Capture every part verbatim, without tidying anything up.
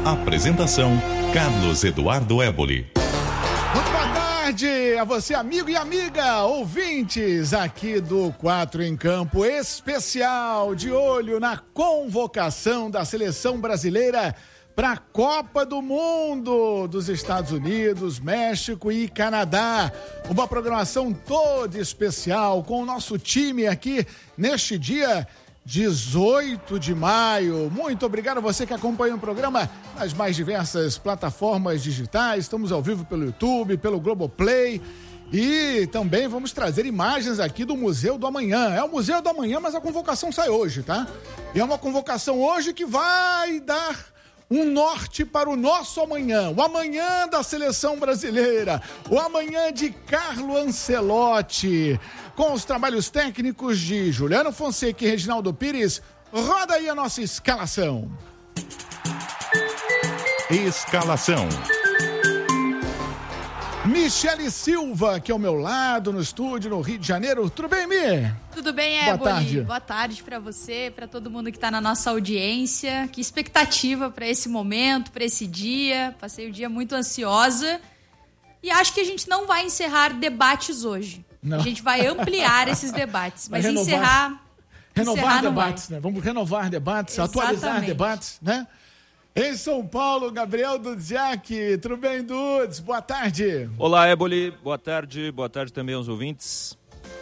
Apresentação, Carlos Eduardo Éboli. Muito boa tarde a você, amigo e amiga, ouvintes aqui do Quatro em Campo especial, de olho na convocação da seleção brasileira para a Copa do Mundo dos Estados Unidos, México e Canadá. Uma programação toda especial com o nosso time aqui neste dia dezoito de maio. Muito obrigado a você que acompanha o programa nas mais diversas plataformas digitais. Estamos ao vivo pelo YouTube, pelo Globoplay. E também vamos trazer imagens aqui do Museu do Amanhã. É o Museu do Amanhã, mas a convocação sai hoje, tá? E é uma convocação hoje que vai dar um norte para o nosso amanhã, o amanhã da seleção brasileira, o amanhã de Carlo Ancelotti, com os trabalhos técnicos de Juliano Fonseca e Reginaldo Pires. Roda aí a nossa escalação. Escalação. Michele Silva, aqui ao meu lado, no estúdio, no Rio de Janeiro. Tudo bem, Mi? Tudo bem, Éboli? Boa tarde. Boa tarde para você, para todo mundo que está na nossa audiência. Que expectativa para esse momento, para esse dia. Passei o dia muito ansiosa. E acho que a gente não vai encerrar debates hoje. Não. A gente vai ampliar esses debates. Mas renovar, encerrar... Renovar encerrar debates, né? Vamos renovar debates, exatamente. Atualizar debates, né? Em São Paulo, Gabriel Dudziak. Tudo bem, Dudes? Boa tarde. Olá, Éboli. Boa tarde. Boa tarde também aos ouvintes.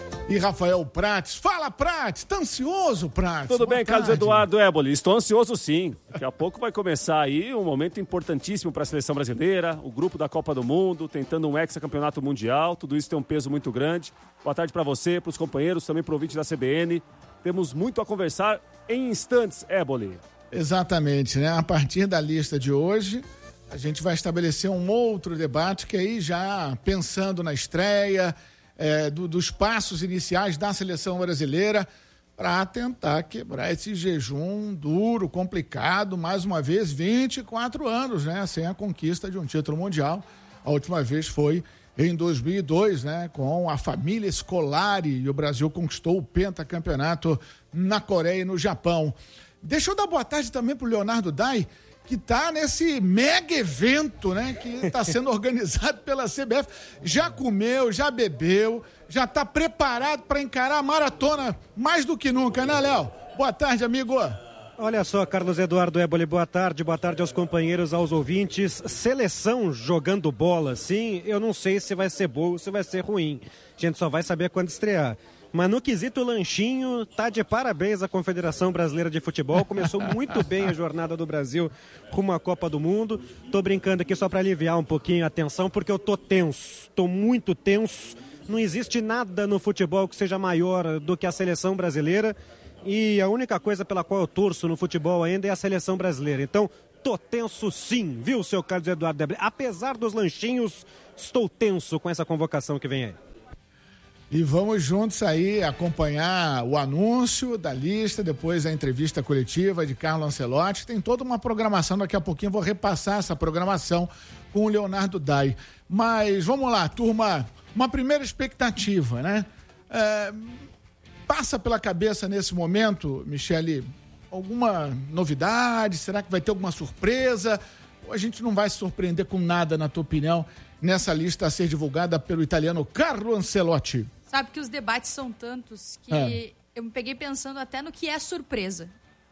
E Rafael Prates. Fala, Prates. Tá ansioso, Prates? Tudo Boa bem, tarde. Carlos Eduardo Éboli. Estou ansioso, sim. Daqui a pouco vai começar aí um momento importantíssimo para a seleção brasileira, o grupo da Copa do Mundo, tentando um hexacampeonato mundial. Tudo isso tem um peso muito grande. Boa tarde para você, para os companheiros, também para o ouvinte da C B N. Temos muito a conversar em instantes, Éboli. Exatamente, né? A partir da lista de hoje, a gente vai estabelecer um outro debate que aí já pensando na estreia, é, do, dos passos iniciais da seleção brasileira para tentar quebrar esse jejum duro, complicado, mais uma vez, vinte e quatro anos, né? Sem a conquista de um título mundial. A última vez foi em dois mil e dois, né? Com a família Scolari, e o Brasil conquistou o pentacampeonato na Coreia e no Japão. Deixa eu dar boa tarde também pro Leonardo Dai, que tá nesse mega evento, né? Que está sendo organizado pela C B F. Já comeu, já bebeu, já tá preparado para encarar a maratona mais do que nunca, né, Léo? Boa tarde, amigo. Olha só, Carlos Eduardo Éboli, boa tarde, boa tarde aos companheiros, aos ouvintes. Seleção jogando bola, sim, eu não sei se vai ser boa ou se vai ser ruim. A gente só vai saber quando estrear. Mas no quesito lanchinho, tá de parabéns a Confederação Brasileira de Futebol. Começou muito bem a jornada do Brasil rumo à Copa do Mundo. Tô brincando aqui só para aliviar um pouquinho a tensão, porque eu tô tenso, tô muito tenso. Não existe nada no futebol que seja maior do que a seleção brasileira. E a única coisa pela qual eu torço no futebol ainda é a seleção brasileira. Então, tô tenso sim, viu, seu Carlos Eduardo Éboli? Apesar dos lanchinhos, estou tenso com essa convocação que vem aí. E vamos juntos aí acompanhar o anúncio da lista, depois a entrevista coletiva de Carlo Ancelotti. Tem toda uma programação, daqui a pouquinho eu vou repassar essa programação com o Leonardo Dai. Mas vamos lá, turma, uma primeira expectativa, né? É, passa pela cabeça nesse momento, Michele, alguma novidade? Será que vai ter alguma surpresa? Ou a gente não vai se surpreender com nada, na tua opinião, nessa lista a ser divulgada pelo italiano Carlo Ancelotti? Sabe que os debates são tantos que é. eu me peguei pensando até no que é surpresa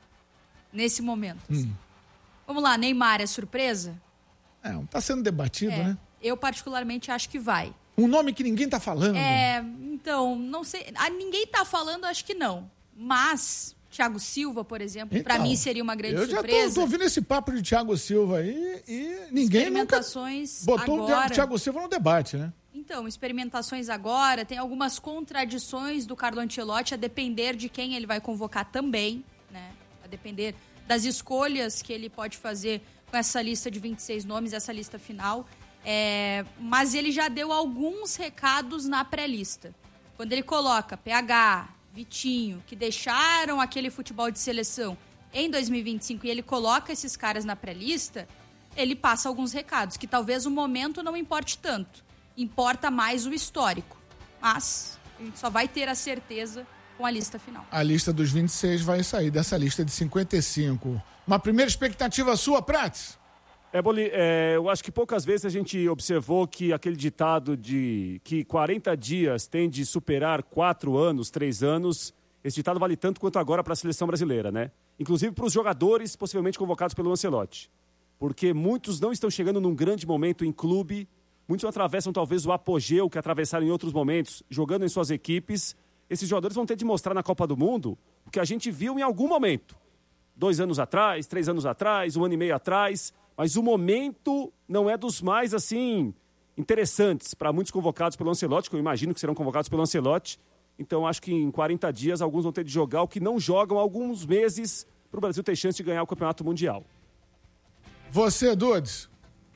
nesse momento. Hum. Vamos lá, Neymar é surpresa? É, tá sendo debatido, é, né? Eu particularmente acho que vai. Um nome que ninguém tá falando. É, então, não sei. Ah, ninguém tá falando, acho que não. Mas Thiago Silva, por exemplo, então, para mim seria uma grande eu surpresa. Eu já tô, tô ouvindo esse papo de Thiago Silva aí e ninguém nunca botou agora. o Thiago Silva no debate, né? Então, experimentações agora, tem algumas contradições do Carlo Ancelotti, a depender de quem ele vai convocar também, né? A depender das escolhas que ele pode fazer com essa lista de vinte e seis nomes, essa lista final. É, mas ele já deu alguns recados na pré-lista. Quando ele coloca P H, Vitinho, que deixaram aquele futebol de seleção em dois mil e vinte e cinco e ele coloca esses caras na pré-lista, ele passa alguns recados, que talvez o momento não importe tanto. Importa mais o histórico. Mas a gente só vai ter a certeza com a lista final. A lista dos vinte e seis vai sair dessa lista de cinquenta e cinco. Uma primeira expectativa sua, Prates? É, Boli, é, eu acho que poucas vezes a gente observou que aquele ditado de que quarenta dias tem de superar quatro anos, três anos, esse ditado vale tanto quanto agora para a seleção brasileira, né? Inclusive para os jogadores possivelmente convocados pelo Ancelotti. Porque muitos não estão chegando num grande momento em clube, muitos não atravessam talvez o apogeu que atravessaram em outros momentos, jogando em suas equipes. Esses jogadores vão ter de mostrar na Copa do Mundo o que a gente viu em algum momento. Dois anos atrás, três anos atrás, um ano e meio atrás. Mas o momento não é dos mais, assim, interessantes para muitos convocados pelo Ancelotti, que eu imagino que serão convocados pelo Ancelotti. Então, acho que em quarenta dias, alguns vão ter de jogar o que não jogam há alguns meses para o Brasil ter chance de ganhar o Campeonato Mundial. Você, Dudes?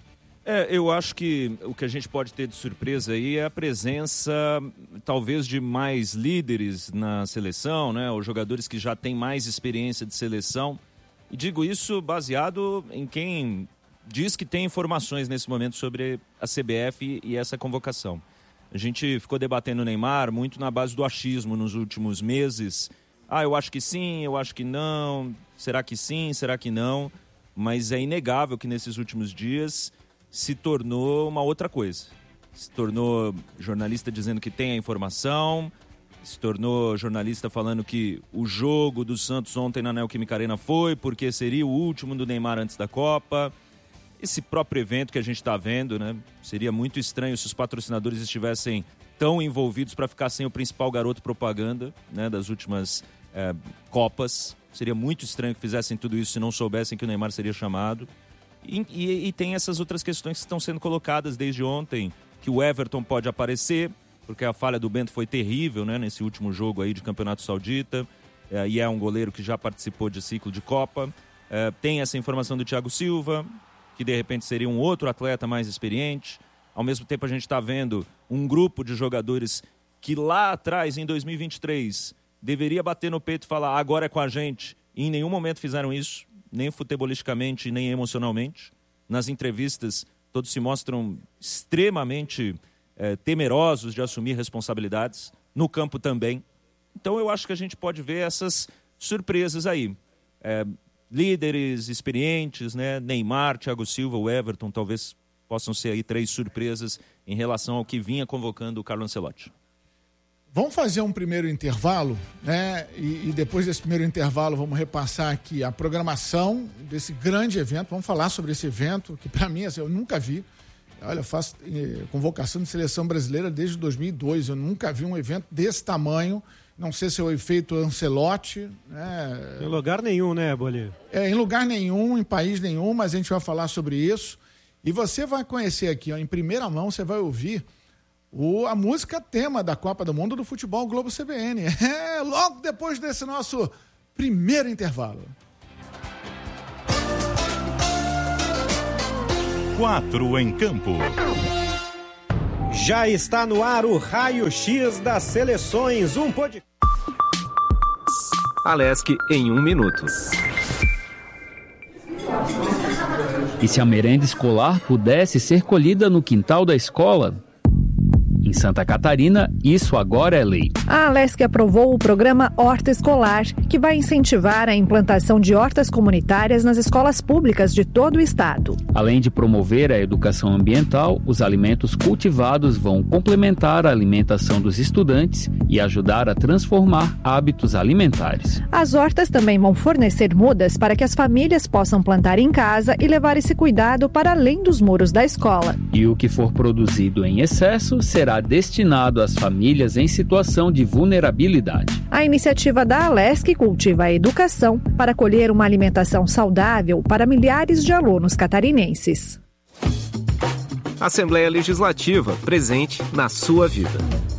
É, eu acho que o que a gente pode ter de surpresa aí é a presença, talvez, de mais líderes na seleção, né? Os jogadores que já têm mais experiência de seleção. E digo isso baseado em quem diz que tem informações nesse momento sobre a C B F e essa convocação. A gente ficou debatendo o Neymar muito na base do achismo nos últimos meses. Ah, eu acho que sim, eu acho que não. Será que sim, será que não? Mas é inegável que nesses últimos dias se tornou uma outra coisa. Se tornou jornalista dizendo que tem a informação, se tornou jornalista falando que o jogo do Santos ontem na Neoquímica Arena foi porque seria o último do Neymar antes da Copa. Esse próprio evento que a gente está vendo, né? Seria muito estranho se os patrocinadores estivessem tão envolvidos para ficar sem o principal garoto propaganda, né, das últimas é, Copas. Seria muito estranho que fizessem tudo isso se não soubessem que o Neymar seria chamado. E, e, e tem essas outras questões que estão sendo colocadas desde ontem, que o Everton pode aparecer, porque a falha do Bento foi terrível, né, nesse último jogo aí de Campeonato Saudita, é, e é um goleiro que já participou de ciclo de Copa. É, tem essa informação do Thiago Silva, que de repente seria um outro atleta mais experiente. Ao mesmo tempo a gente está vendo um grupo de jogadores que lá atrás, em dois mil e vinte e três, deveria bater no peito e falar agora é com a gente, e em nenhum momento fizeram isso, nem futebolisticamente, nem emocionalmente. Nas entrevistas, todos se mostram extremamente é, temerosos de assumir responsabilidades, no campo também. Então eu acho que a gente pode ver essas surpresas aí. É, líderes experientes, né? Neymar, Thiago Silva, o Everton, talvez possam ser aí três surpresas em relação ao que vinha convocando o Carlo Ancelotti. Vamos fazer um primeiro intervalo, né? E, e depois desse primeiro intervalo vamos repassar aqui a programação desse grande evento. Vamos falar sobre esse evento, que para mim assim, eu nunca vi. Olha, eu faço eh, convocação de seleção brasileira desde dois mil e dois. Eu nunca vi um evento desse tamanho. Não sei se é o efeito Ancelotti. Né? Em lugar nenhum, né, Bolinha? É, em lugar nenhum, em país nenhum, mas a gente vai falar sobre isso. E você vai conhecer aqui, ó, em primeira mão, você vai ouvir O, a música tema da Copa do Mundo do Futebol Globo C B N. É, logo depois desse nosso primeiro intervalo. Quatro em campo. Já está no ar o Raio-X das Seleções, um podcast. Alesc em um minuto. E se a merenda escolar pudesse ser colhida no quintal da escola? Em Santa Catarina, isso agora é lei. A Alesc aprovou o programa Horta Escolar, que vai incentivar a implantação de hortas comunitárias nas escolas públicas de todo o estado. Além de promover a educação ambiental, os alimentos cultivados vão complementar a alimentação dos estudantes e ajudar a transformar hábitos alimentares. As hortas também vão fornecer mudas para que as famílias possam plantar em casa e levar esse cuidado para além dos muros da escola. E o que for produzido em excesso será destinado às famílias em situação de vulnerabilidade. A iniciativa da Alesc cultiva a educação para colher uma alimentação saudável para milhares de alunos catarinenses. Assembleia Legislativa, presente na sua vida.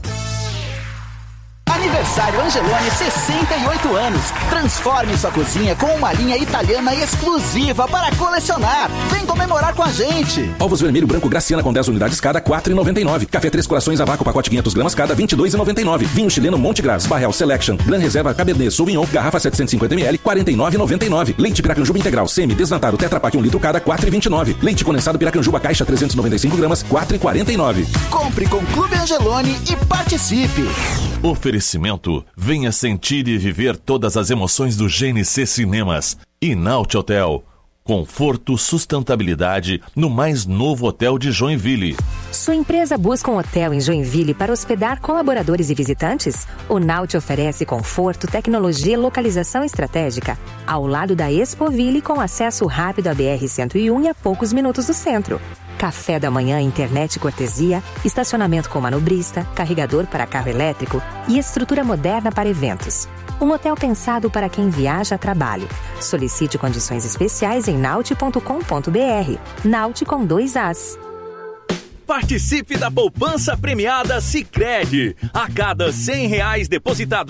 Aniversário Angeloni, sessenta e oito anos. Transforme sua cozinha com uma linha italiana exclusiva para colecionar. Vem comemorar com a gente. Ovos vermelho branco Graciana com dez unidades cada, quatro reais e noventa e nove centavos. Café Três Corações a vácuo, pacote quinhentas gramas cada, vinte e dois reais e noventa e nove centavos. Vinho chileno Monte Gras, Barreal Selection, Gran Reserva Cabernet Sauvignon, garrafa setecentos e cinquenta mililitros, quarenta e nove reais e noventa e nove centavos. Leite Piracanjuba Integral, semi, desnatado, Tetra Pak um litro cada, quatro reais e vinte e nove centavos. Leite condensado Piracanjuba caixa trezentos e noventa e cinco gramas, quatro reais e quarenta e nove centavos. Compre com Clube Angeloni e participe. Oferecimento: venha sentir e viver todas as emoções do G N C Cinemas. E Naut Hotel, Conforto, sustentabilidade no mais novo hotel de Joinville. Sua empresa busca um hotel em Joinville para hospedar colaboradores e visitantes? O Naut oferece conforto, tecnologia e localização estratégica, ao lado da Expoville, com acesso rápido à B R cento e um e a poucos minutos do centro. Café da manhã, internet cortesia, estacionamento com manobrista, carregador para carro elétrico e estrutura moderna para eventos. Um hotel pensado para quem viaja a trabalho. Solicite condições especiais em naut ponto com ponto b r. Naut com dois As. Participe da poupança premiada Sicredi. A cada cem reais depositados